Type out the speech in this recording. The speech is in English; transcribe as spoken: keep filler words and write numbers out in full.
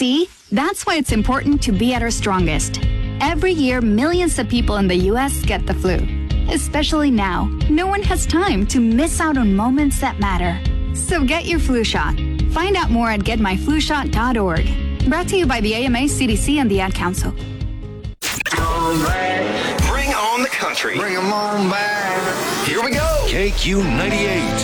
See, that's why it's important to be at our strongest. Every year, millions of people in the U S get the flu. Especially now, no one has time to miss out on moments that matter. So get your flu shot. Find out more at get my flu shot dot org. Brought to you by the A M A, C D C, and the Ad Council. Bring on the country. Bring 'em on back. Here we go. K Q ninety-eight.